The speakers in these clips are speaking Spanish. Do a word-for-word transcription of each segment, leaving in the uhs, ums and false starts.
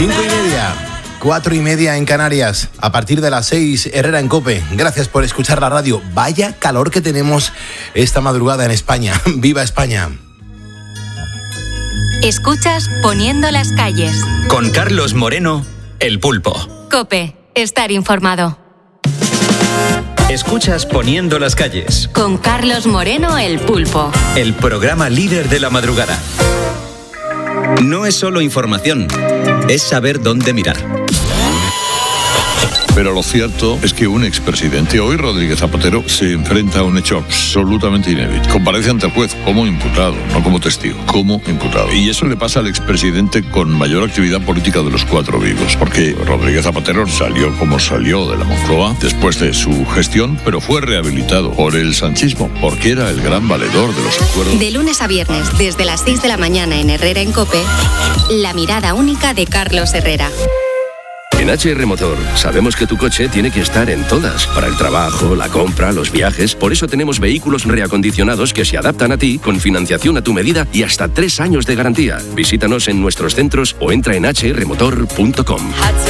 Cinco y media, cuatro y media en Canarias. A partir de las seis, Herrera en COPE. Gracias por escuchar la radio. Vaya calor que tenemos esta madrugada en España. ¡Viva España! Escuchas Poniendo las calles. Con Carlos Moreno, El Pulpo. COPE, estar informado. Escuchas Poniendo las calles. Con Carlos Moreno, El Pulpo. El programa líder de la madrugada. No es solo información, es saber dónde mirar. Pero lo cierto es que un expresidente, hoy Rodríguez Zapatero, se enfrenta a un hecho absolutamente inédito. Comparece ante el juez como imputado, no como testigo, como imputado. Y eso le pasa al expresidente con mayor actividad política de los cuatro vivos, porque Rodríguez Zapatero salió como salió de la Moncloa después de su gestión, pero fue rehabilitado por el sanchismo, porque era el gran valedor de los acuerdos. De lunes a viernes, desde las seis de la mañana en Herrera en COPE, la mirada única de Carlos Herrera. En H R Motor sabemos que tu coche tiene que estar en todas, para el trabajo, la compra, los viajes. Por eso tenemos vehículos reacondicionados que se adaptan a ti, con financiación a tu medida y hasta tres años de garantía. Visítanos en nuestros centros o entra en h r motor punto com.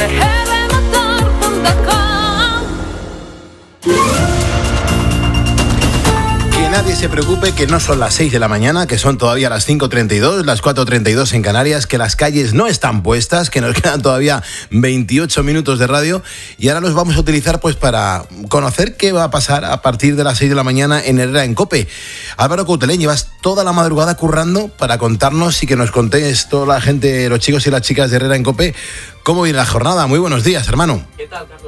Nadie se preocupe, que no son las seis de la mañana, que son todavía las cinco treinta y dos, las cuatro treinta y dos en Canarias, que las calles no están puestas, que nos quedan todavía veintiocho minutos de radio y ahora los vamos a utilizar pues para conocer qué va a pasar a partir de las seis de la mañana en Herrera en COPE. Álvaro Coutelén, llevas toda la madrugada currando para contarnos y que nos contéis toda la gente, los chicos y las chicas de Herrera en COPE, cómo viene la jornada. Muy buenos días, hermano. ¿Qué tal, Carlos?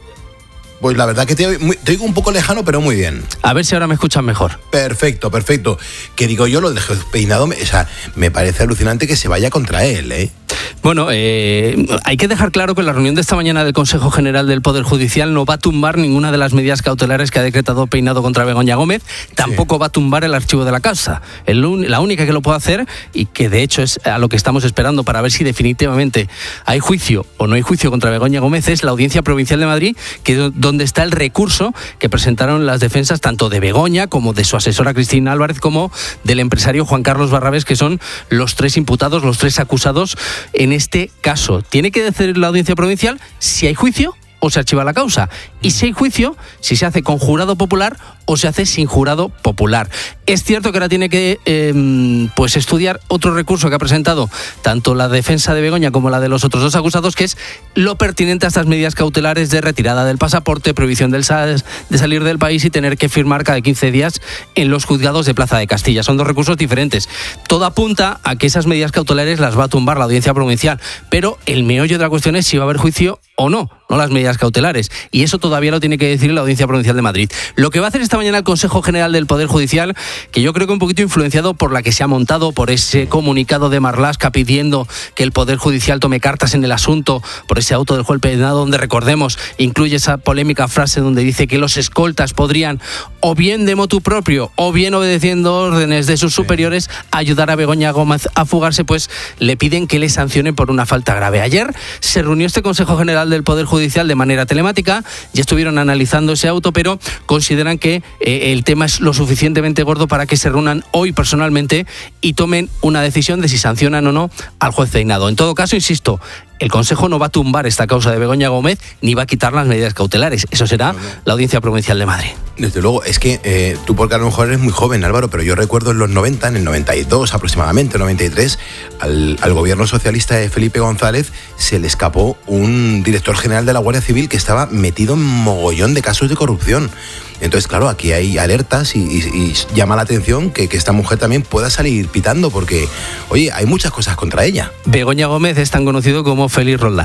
Pues la verdad que te, te oigo un poco lejano, pero muy bien. A ver si ahora me escuchan mejor. Perfecto, perfecto. Que digo yo, lo del peinado, o sea, me parece alucinante que se vaya contra él, ¿eh? Bueno, eh, hay que dejar claro que la reunión de esta mañana del Consejo General del Poder Judicial no va a tumbar ninguna de las medidas cautelares que ha decretado Peinado contra Begoña Gómez, tampoco sí. va a tumbar el archivo de la causa. El, la única que lo puede hacer, y que de hecho es a lo que estamos esperando para ver si definitivamente hay juicio o no hay juicio contra Begoña Gómez, es la Audiencia Provincial de Madrid, que donde está el recurso que presentaron las defensas tanto de Begoña como de su asesora Cristina Álvarez como del empresario Juan Carlos Barrabés, que son los tres imputados, los tres acusados en este caso. Tiene que decidir la Audiencia Provincial si hay juicio o se archiva la causa. Y si hay juicio, si se hace con jurado popular o se hace sin jurado popular. Es cierto que ahora tiene que eh, pues estudiar otro recurso que ha presentado tanto la defensa de Begoña como la de los otros dos acusados, que es lo pertinente a estas medidas cautelares de retirada del pasaporte, prohibición del sal, de salir del país y tener que firmar cada quince días en los juzgados de Plaza de Castilla. Son dos recursos diferentes. Todo apunta a que esas medidas cautelares las va a tumbar la Audiencia Provincial, pero el meollo de la cuestión es si va a haber juicio o no, no las medidas cautelares. Y eso todavía lo tiene que decir la Audiencia Provincial de Madrid. Lo que va a hacer esta mañana el Consejo General del Poder Judicial, que yo creo que un poquito influenciado por la que se ha montado, por ese comunicado de Marlaska pidiendo que el Poder Judicial tome cartas en el asunto, por ese auto del juez Peinado, donde recordemos, incluye esa polémica frase donde dice que los escoltas podrían, o bien de motu propio, o bien obedeciendo órdenes de sus superiores, ayudar a Begoña Gómez a fugarse, pues le piden que le sancionen por una falta grave. Ayer se reunió este Consejo General del Poder Judicial de manera telemática, ya estuvieron analizando ese auto, pero consideran que eh, el tema es lo suficientemente gordo para que se reúnan hoy personalmente y tomen una decisión de si sancionan o no al juez Peinado. En todo caso, insisto, el Consejo no va a tumbar esta causa de Begoña Gómez ni va a quitar las medidas cautelares. Eso será la Audiencia Provincial de Madrid. Desde luego, es que eh, tú porque a lo mejor eres muy joven, Álvaro, pero yo recuerdo en los noventa, en el noventa y dos aproximadamente, noventa y tres, al, al gobierno socialista de Felipe González se le escapó un director general de la Guardia Civil que estaba metido en mogollón de casos de corrupción. Entonces, claro, aquí hay alertas y, y, y llama la atención que, que esta mujer también pueda salir pitando porque, oye, hay muchas cosas contra ella. Begoña Gómez es tan conocido como Félix Roldán.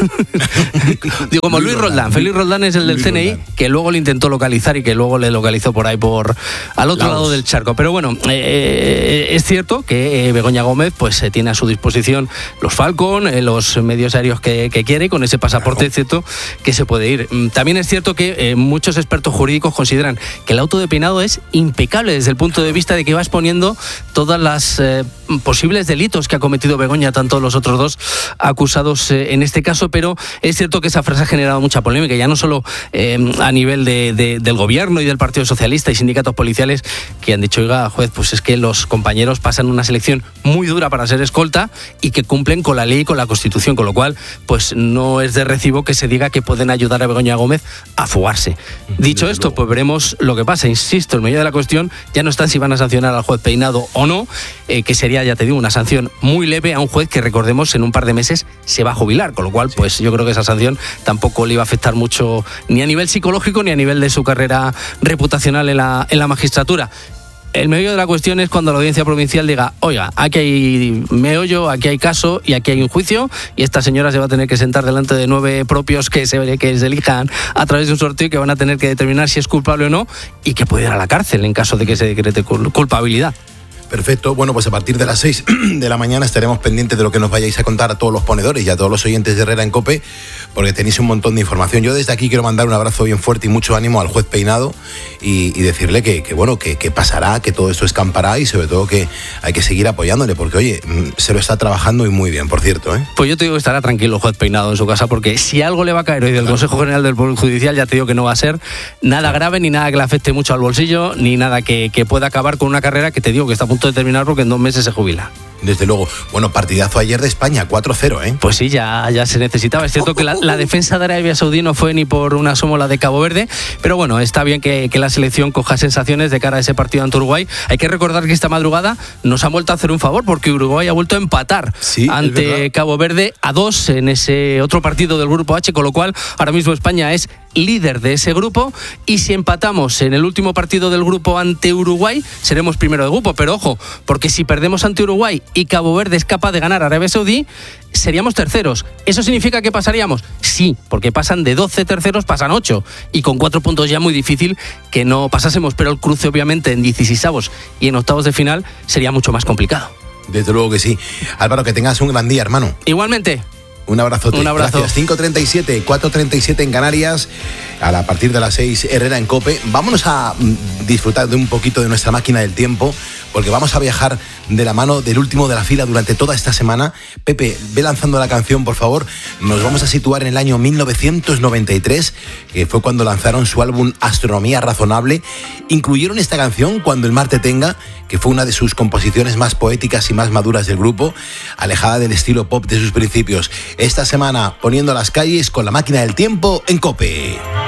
Digo, como Luis, Luis Roldán. Roldán. Félix Roldán es el del Luis C N I, Roldán, que luego le intentó localizar y que luego le localizó por ahí, por al otro Laos. lado del charco. Pero bueno, eh, es cierto que eh, Begoña Gómez pues eh, tiene a su disposición los Falcon, eh, los medios aéreos que, que quiere, con ese pasaporte, claro, es cierto que se puede ir. También es cierto que eh, muchos expertos jurídicos consideran que el auto de Peinado es impecable desde el punto de vista de que va exponiendo todas las eh, posibles delitos que ha cometido Begoña, tanto los otros dos acusados eh, en este caso, pero es cierto que esa frase ha generado mucha polémica, ya no solo eh, a nivel de, de, del gobierno y del Partido Socialista y sindicatos policiales que han dicho, oiga, juez, pues es que los compañeros pasan una selección muy dura para ser escolta y que cumplen con la ley y con la Constitución, con lo cual pues no es de recibo que se diga que pueden ayudar a Begoña Gómez a fugarse. Dicho esto, pues veremos lo que pasa. Insisto, el medio de la cuestión ya no está en si van a sancionar al juez Peinado o no, eh, que sería, ya te digo, una sanción muy leve a un juez que, recordemos, en un par de meses se va a jubilar, con lo cual pues yo creo que esa sanción tampoco le iba a afectar mucho ni a nivel psicológico ni a nivel de su carrera reputacional en la, en la magistratura. El meollo de la cuestión es cuando la audiencia provincial diga, oiga, aquí hay meollo, aquí hay caso y aquí hay un juicio, y esta señora se va a tener que sentar delante de nueve propios que se, que se elijan a través de un sorteo y que van a tener que determinar si es culpable o no, y que puede ir a la cárcel en caso de que se decrete culpabilidad. Perfecto, bueno, pues a partir de las seis de la mañana estaremos pendientes de lo que nos vayáis a contar a todos los ponedores y a todos los oyentes de Herrera en COPE, porque tenéis un montón de información. Yo desde aquí quiero mandar un abrazo bien fuerte y mucho ánimo al juez Peinado y, y decirle que, que bueno, que, que pasará, que todo esto escampará y sobre todo que hay que seguir apoyándole, porque oye, se lo está trabajando y muy bien, por cierto, ¿eh? Pues yo te digo que estará tranquilo el juez Peinado en su casa, porque si algo le va a caer hoy del claro. Consejo General del Poder Judicial, ya te digo que no va a ser nada grave, ni nada que le afecte mucho al bolsillo, ni nada que, que pueda acabar con una carrera que te digo que está a punto de terminar porque en dos meses se jubila. Desde luego. Bueno, partidazo ayer de España, cuatro cero, ¿eh? Pues sí, ya, ya se necesitaba. Es cierto que la, la defensa de Arabia Saudí no fue ni por una asomo la de Cabo Verde, pero bueno, está bien que, que la selección coja sensaciones de cara a ese partido ante Uruguay. Hay que recordar que esta madrugada nos han vuelto a hacer un favor, porque Uruguay ha vuelto a empatar sí, ante Cabo Verde a dos en ese otro partido del Grupo H, con lo cual ahora mismo España es líder de ese grupo, y si empatamos en el último partido del grupo ante Uruguay, seremos primero de grupo. Pero ojo, porque si perdemos ante Uruguay y Cabo Verde es capaz de ganar a Arabia Saudí, seríamos terceros. ¿Eso significa que pasaríamos? Sí, porque pasan de doce terceros, pasan ocho, y con cuatro puntos ya muy difícil que no pasásemos, pero el cruce obviamente en dieciseisavos y en octavos de final sería mucho más complicado. Desde luego que sí. Álvaro, que tengas un gran día, hermano. Igualmente. Un abrazote. Un abrazo. Gracias. cinco treinta y siete, cuatro treinta y siete en Canarias, a partir de las seis, Herrera en COPE. Vámonos a disfrutar de un poquito de nuestra máquina del tiempo, porque vamos a viajar de la mano del último de la fila durante toda esta semana. Pepe, ve lanzando la canción, por favor. Nos vamos a situar en el año mil novecientos noventa y tres, que fue cuando lanzaron su álbum Astronomía Razonable. Incluyeron esta canción, Cuando el mar te tenga, que fue una de sus composiciones más poéticas y más maduras del grupo, alejada del estilo pop de sus principios. Esta semana poniendo las calles con la máquina del tiempo en COPE.